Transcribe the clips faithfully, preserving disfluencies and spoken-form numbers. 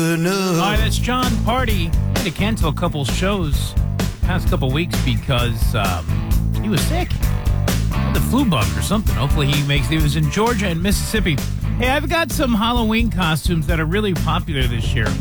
good enough. All right, that's John Party. Had to cancel a couple shows past couple weeks because um, he was sick. Had the flu bug or something. Hopefully he makes it. He was in Georgia and Mississippi. Hey, I've got some Halloween costumes that are really popular this year.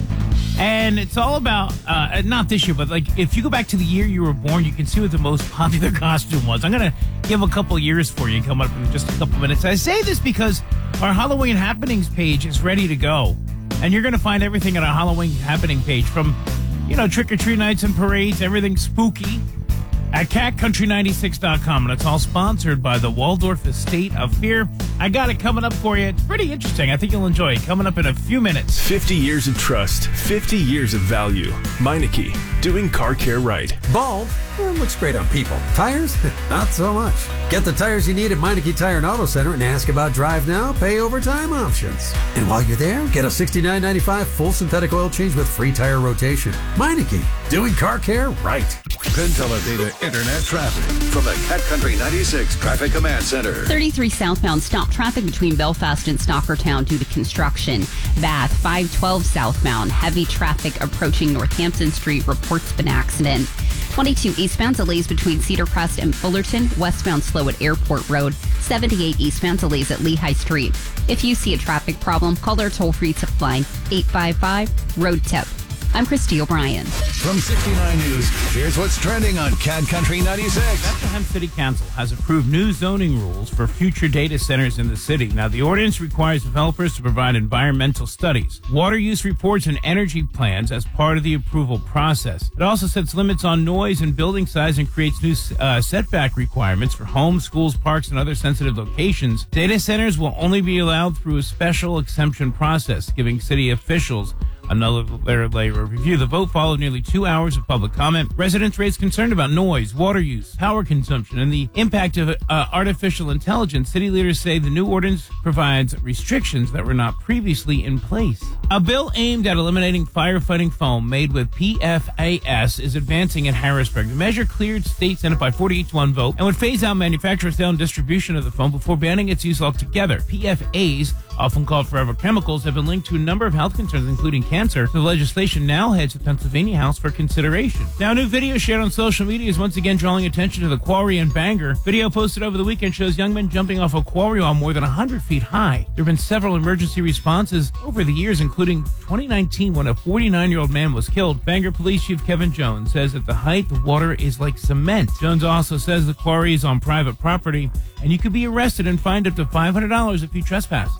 And it's all about, uh, not this year, but like if you go back to the year you were born, you can see what the most popular costume was. I'm going to give a couple years for you and come up in just a couple minutes. I say this because our Halloween Happenings page is ready to go. And you're going to find everything on our Halloween Happening page from, you know, trick-or-treat nights and parades, everything spooky at cat country ninety-six dot com. And it's all sponsored by the Waldorf Estate of Fear. I got it coming up for you. It's pretty interesting. I think you'll enjoy it. Coming up in a few minutes. fifty years of trust. fifty years of value. Meineke. Doing car care right. Bulb? Well, looks great on people. Tires? Not so much. Get the tires you need at Meineke Tire and Auto Center and ask about Drive Now, Pay Overtime options. And while you're there, get a sixty-nine ninety-five full synthetic oil change with free tire rotation. Meineke. Doing car care right. Penn Teledata Internet traffic from the Cat Country ninety-six Traffic Command Center. thirty-three southbound stop traffic between Belfast and Stockertown due to construction. Bath five twelve southbound heavy traffic approaching Northampton Street reports of an accident. twenty-two eastbound delays between Cedar Crest and Fullerton. Westbound slow at Airport Road. seventy-eight eastbound delays at Lehigh Street. If you see a traffic problem, call their toll-free tip line eight five five road tip. I'm Christy O'Brien. From sixty-nine News, here's what's trending on Cat Country ninety-six. Bethlehem City Council has approved new zoning rules for future data centers in the city. Now, the ordinance requires developers to provide environmental studies, water use reports, and energy plans as part of the approval process. It also sets limits on noise and building size and creates new uh, setback requirements for homes, schools, parks, and other sensitive locations. Data centers will only be allowed through a special exemption process, giving city officials another layer of review. The vote followed nearly two hours of public comment. Residents raised concern about noise, water use, power consumption, and the impact of uh, artificial intelligence. City leaders say the new ordinance provides restrictions that were not previously in place. A bill aimed at eliminating firefighting foam made with P F A S is advancing in Harrisburg. The measure cleared state Senate by forty-eight to one vote and would phase out manufacturer sale and distribution of the foam before banning its use altogether. P F As, often called forever chemicals, have been linked to a number of health concerns, including cancer. The legislation now heads to Pennsylvania House for consideration. Now, a new video shared on social media is once again drawing attention to the quarry in Bangor. Video posted over the weekend shows young men jumping off a quarry wall more than one hundred feet high. There have been several emergency responses over the years, including twenty nineteen when a forty-nine-year-old man was killed. Bangor Police Chief Kevin Jones says at the height, the water is like cement. Jones also says the quarry is on private property, and you could be arrested and fined up to five hundred dollars if you trespass.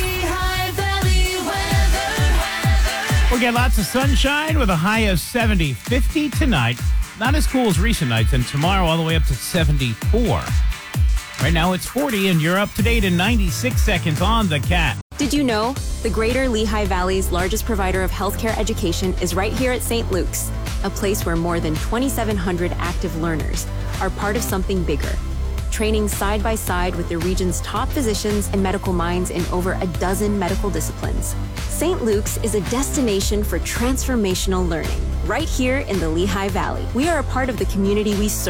We'll get lots of sunshine with a high of seventy, fifty tonight. Not as cool as recent nights, and tomorrow all the way up to seventy-four. Right now it's forty, and you're up to date in ninety-six seconds on The Cat. Did you know the Greater Lehigh Valley's largest provider of healthcare education is right here at Saint Luke's, a place where more than twenty-seven hundred active learners are part of something bigger, training side by side with the region's top physicians and medical minds in over a dozen medical disciplines. Saint Luke's is a destination for transformational learning right here in the Lehigh Valley. We are a part of the community we serve.